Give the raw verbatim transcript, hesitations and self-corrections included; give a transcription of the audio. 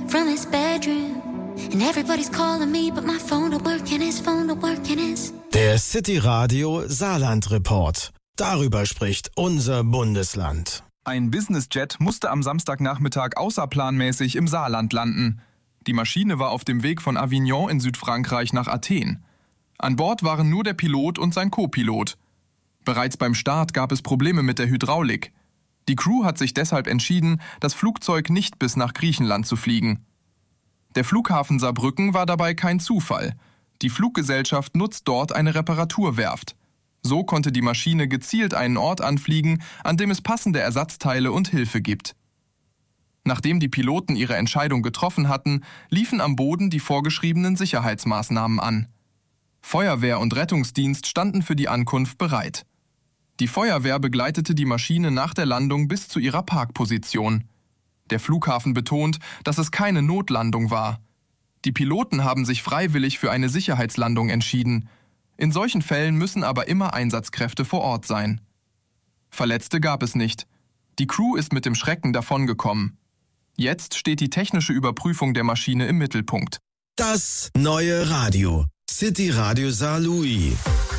from his bedroom. And everybody's calling me, but my phone don't work and his phone don't work and his... Der City Radio Saarland Report. Darüber spricht unser Bundesland. Ein Businessjet musste am Samstagnachmittag außerplanmäßig im Saarland landen. Die Maschine war auf dem Weg von Avignon in Südfrankreich nach Athen. An Bord waren nur der Pilot und sein Co-Pilot. Bereits beim Start gab es Probleme mit der Hydraulik. Die Crew hat sich deshalb entschieden, das Flugzeug nicht bis nach Griechenland zu fliegen. Der Flughafen Saarbrücken war dabei kein Zufall. Die Fluggesellschaft nutzt dort eine Reparaturwerft. So konnte die Maschine gezielt einen Ort anfliegen, an dem es passende Ersatzteile und Hilfe gibt. Nachdem die Piloten ihre Entscheidung getroffen hatten, liefen am Boden die vorgeschriebenen Sicherheitsmaßnahmen an. Feuerwehr und Rettungsdienst standen für die Ankunft bereit. Die Feuerwehr begleitete die Maschine nach der Landung bis zu ihrer Parkposition. Der Flughafen betont, dass es keine Notlandung war. Die Piloten haben sich freiwillig für eine Sicherheitslandung entschieden. In solchen Fällen müssen aber immer Einsatzkräfte vor Ort sein. Verletzte gab es nicht. Die Crew ist mit dem Schrecken davongekommen. Jetzt steht die technische Überprüfung der Maschine im Mittelpunkt. Das neue Radio. City Radio Saarlouis.